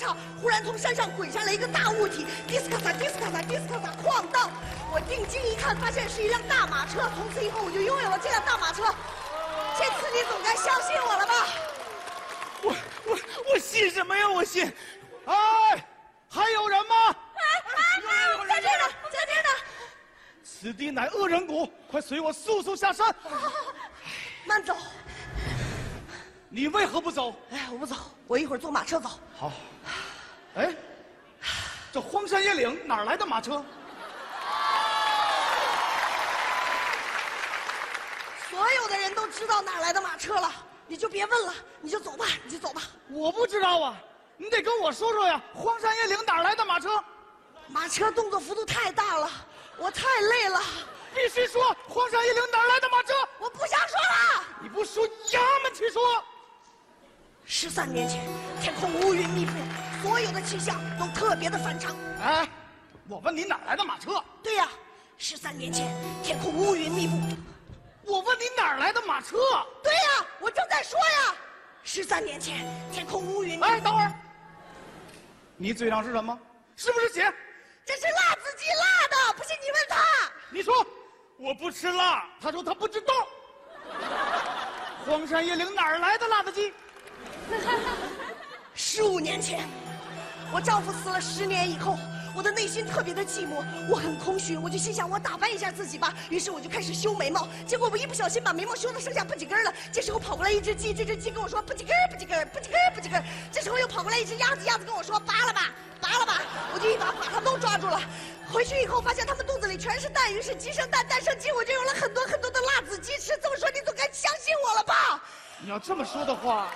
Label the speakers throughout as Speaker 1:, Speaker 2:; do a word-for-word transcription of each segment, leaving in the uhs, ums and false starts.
Speaker 1: 嚓，忽然从山上滚下来一个大物体，迪斯卡萨，迪斯卡萨，迪斯卡萨晃荡。我定睛一看，发现是一辆大马车。从此以后，我就拥有了这辆大马车。这次你总该相信我了吧？
Speaker 2: 我我我信什么呀？我信。哎，还有人吗？
Speaker 1: 哎哎，在这儿呢，在这儿呢。
Speaker 2: 此地乃恶人谷，快随我速速下山。
Speaker 1: 好好好，慢走。
Speaker 2: 你为何不走？
Speaker 1: 哎，我不走，我一会儿坐马车走。
Speaker 2: 好。哎，这荒山野岭哪来的马车？
Speaker 1: 所有的人都知道哪来的马车了，你就别问了，你就走吧，你就走吧。
Speaker 2: 我不知道啊，你得跟我说说呀。荒山野岭哪来的马车？
Speaker 1: 马车动作幅度太大了，我太累了。
Speaker 2: 必须说，荒山野岭哪来的马车？
Speaker 1: 我不想说了。
Speaker 2: 你不说，衙门去说。
Speaker 1: 十三年前，天空乌云密布，所有的气象都特别的反常。
Speaker 2: 哎，我问你哪来的马车？
Speaker 1: 对呀，十三年前，天空乌云密布。
Speaker 2: 我问你哪来的马车？
Speaker 1: 对呀，我正在说呀。十三年前，天空乌云密布。
Speaker 2: 哎，等会儿，你嘴上是什么？是不是血？
Speaker 1: 这是辣子鸡辣的，不信你问他。
Speaker 2: 你说，我不吃辣，他说他不知道。荒山野岭哪儿来的辣子鸡？
Speaker 1: 十五年前，我丈夫死了十年以后，我的内心特别的寂寞，我很空虚，我就心想我打扮一下自己吧，于是我就开始修眉毛，结果我一不小心把眉毛修的剩下不几根了。这时候跑过来一只鸡，这只鸡跟我说不几根不几根不几根不几根。这时候又跑过来一只鸭子，鸭子跟我说拔了吧拔了吧，我就一把把它们都抓住了。回去以后发现它们肚子里全是蛋，于是鸡生蛋蛋生鸡，我就有了很多很多的辣子鸡吃。这么说你总该相信我了吧？
Speaker 2: 你要这么说的话，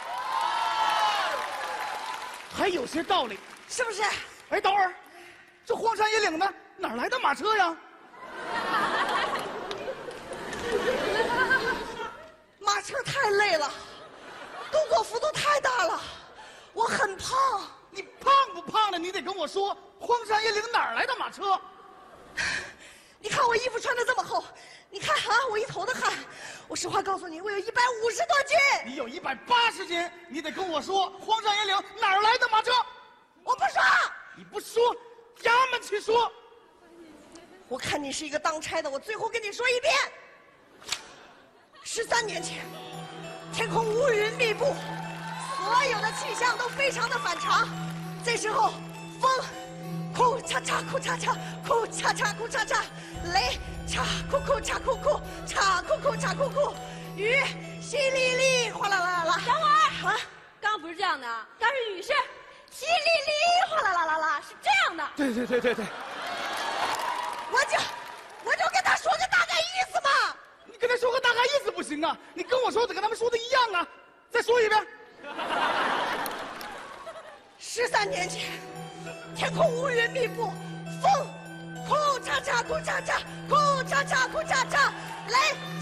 Speaker 2: 还有些道理，
Speaker 1: 是不是？
Speaker 2: 哎，等会儿，这荒山野岭的哪来的马车呀？
Speaker 1: 马车太累了，动作幅度太大了，我很胖。
Speaker 2: 你胖不胖的？你得跟我说，荒山野岭哪来的马车？
Speaker 1: 你看我衣服穿的这么厚，你看啊，我一头的汗。我实话告诉你，我有一百五十多斤。
Speaker 2: 你有一百八十斤，你得跟我说，荒山野岭哪儿来的马车？
Speaker 1: 我不说。
Speaker 2: 你不说，衙门去说。
Speaker 1: 我看你是一个当差的，我最后跟你说一遍。十三年前，天空乌云密布，所有的气象都非常的反常。这时候，风哭嚓嚓哭嚓嚓哭嚓嚓哭嚓嚓，雷嚓哭哭嚓哭哭嚓哭哭嚓哭哭，雨淅沥沥哗啦啦啦。
Speaker 3: 等会儿
Speaker 1: 啊，
Speaker 3: 刚刚不是这样的，刚是雨是淅沥沥哗啦啦啦啦，是这样的。
Speaker 2: 对对对对对，
Speaker 1: 我就我就跟他说个大概意思嘛。
Speaker 2: 你跟他说个大概意思不行啊，你跟我说的跟他们说的一样啊，再说一遍。
Speaker 1: 十三年前，天空乌云密布，风哭嚓嚓哭嚓嚓哭嚓嚓哭嚓嚓，雷。